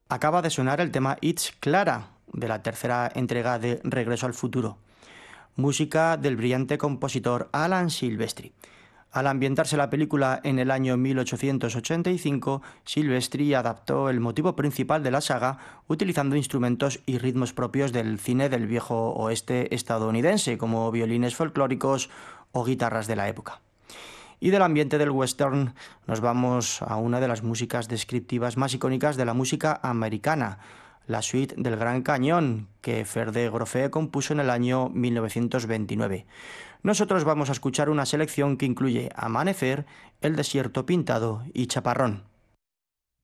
Acaba de sonar el tema It's Clara, de la tercera entrega de Regreso al Futuro, música del brillante compositor Alan Silvestri. Al ambientarse la película en el año 1885, Silvestri adaptó el motivo principal de la saga utilizando instrumentos y ritmos propios del cine del viejo oeste estadounidense, como violines folclóricos o guitarras de la época. Y del ambiente del western nos vamos a una de las músicas descriptivas más icónicas de la música americana, la suite del Gran Cañón, que Ferde Grofe compuso en el año 1929. Nosotros vamos a escuchar una selección que incluye Amanecer, El desierto pintado y Chaparrón.